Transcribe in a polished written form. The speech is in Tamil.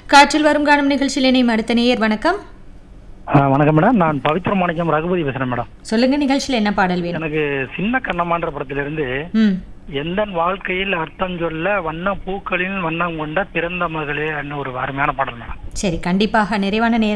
காற்றில் வரும் காணும் நிகழ்ச்சியில் இணையும் அடுத்த நேயர். வணக்கம். வணக்கம் மேடம். நான் பவித்ர மாணிக்கம் ரகுபதி பேசுறேன் மேடம். சொல்லுங்க, நிகழ்ச்சியில் என்ன பாடல் வேணும்? எனக்கு சின்ன கண்ணம்மான்ற படத்திலிருந்து ம் எந்த வாழ்க்கையில் அர்த்தம் சொல்ல வண்ண பூக்களின் வண்ணம் கொண்ட பிறந்த மகளே ஒரு அருமையான பாடல் மேடம். சரி, கண்டிப்பாக நிறைவான நேரம்